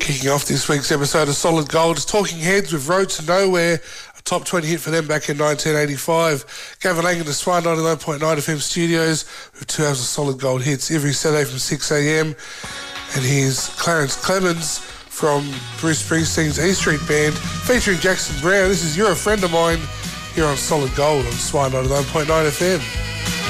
Kicking off this week's episode of Solid Gold is Talking Heads with Road to Nowhere, a top 20 hit for them back in 1985. Gavin Lang in the Swan 99.9 FM studios with 2 hours of Solid Gold hits every Saturday from 6am. And here's Clarence Clemens from Bruce Springsteen's E Street Band featuring Jackson Brown. This is You're a Friend of Mine here on Solid Gold on Swan 99.9 FM.